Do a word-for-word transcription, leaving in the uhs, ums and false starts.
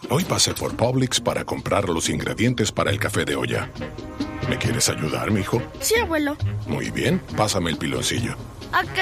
Hoy pasé por Publix para comprar los ingredientes para el café de olla. ¿Me quieres ayudar, mijo? Sí, abuelo. Muy bien, pásame el piloncillo. Ok.